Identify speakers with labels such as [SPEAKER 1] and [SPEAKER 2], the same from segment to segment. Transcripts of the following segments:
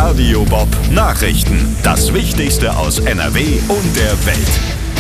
[SPEAKER 1] Radio Bob Nachrichten. Das Wichtigste aus NRW und der Welt.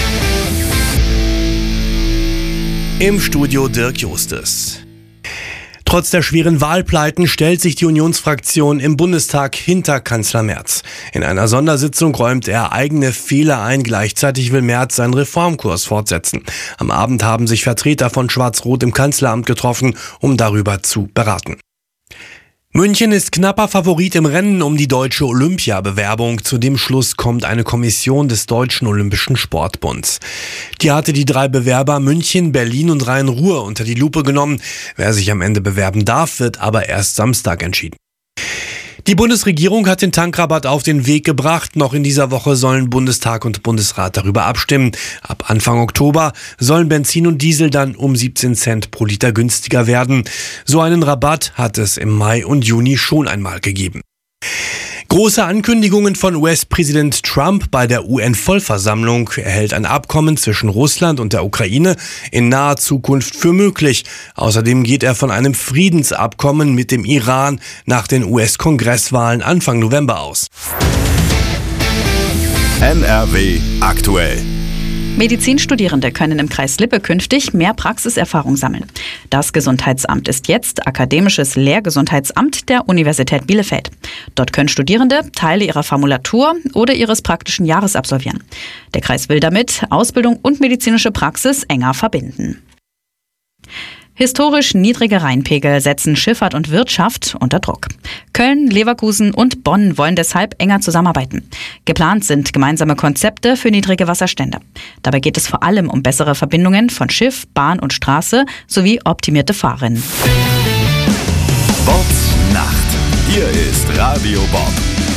[SPEAKER 2] Im Studio Dirk Justus. Trotz der schweren Wahlpleiten stellt sich die Unionsfraktion im Bundestag hinter Kanzler Merz. In einer Sondersitzung räumt er eigene Fehler ein. Gleichzeitig will Merz seinen Reformkurs fortsetzen. Am Abend haben sich Vertreter von Schwarz-Rot im Kanzleramt getroffen, um darüber zu beraten. München ist knapper Favorit im Rennen um die deutsche Olympiabewerbung. Zu dem Schluss kommt eine Kommission des Deutschen Olympischen Sportbunds. Die hatte die 3 Bewerber München, Berlin und Rhein-Ruhr unter die Lupe genommen. Wer sich am Ende bewerben darf, wird aber erst Samstag entschieden. Die Bundesregierung hat den Tankrabatt auf den Weg gebracht. Noch in dieser Woche sollen Bundestag und Bundesrat darüber abstimmen. Ab Anfang Oktober sollen Benzin und Diesel dann um 17 Cent pro Liter günstiger werden. So einen Rabatt hat es im Mai und Juni schon einmal gegeben. Große Ankündigungen von US-Präsident Trump bei der UN-Vollversammlung. Er hält ein Abkommen zwischen Russland und der Ukraine in naher Zukunft für möglich. Außerdem geht er von einem Friedensabkommen mit dem Iran nach den US-Kongresswahlen Anfang November aus.
[SPEAKER 1] NRW aktuell.
[SPEAKER 3] Medizinstudierende können im Kreis Lippe künftig mehr Praxiserfahrung sammeln. Das Gesundheitsamt ist jetzt Akademisches Lehrgesundheitsamt der Universität Bielefeld. Dort können Studierende Teile ihrer Formulatur oder ihres praktischen Jahres absolvieren. Der Kreis will damit Ausbildung und medizinische Praxis enger verbinden. Historisch niedrige Rheinpegel setzen Schifffahrt und Wirtschaft unter Druck. Köln, Leverkusen und Bonn wollen deshalb enger zusammenarbeiten. Geplant sind gemeinsame Konzepte für niedrige Wasserstände. Dabei geht es vor allem um bessere Verbindungen von Schiff, Bahn und Straße sowie optimierte Fahrrinnen.
[SPEAKER 1] Bobs Nacht. Hier ist Radio Bob.